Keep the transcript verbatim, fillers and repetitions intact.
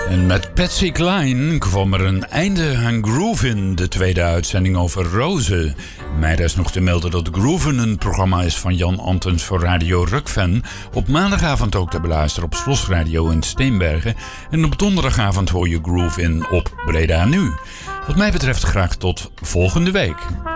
En met Patsy Cline kwam er een einde aan Groovin, de tweede uitzending over Roze. Mij is nog te melden dat Groovin een programma is van Jan Antens voor Radio Rukven. Op maandagavond ook te beluisteren op Slos Radio in Steenbergen. En op donderdagavond hoor je Groovin op Breda Nu. Wat mij betreft graag tot volgende week.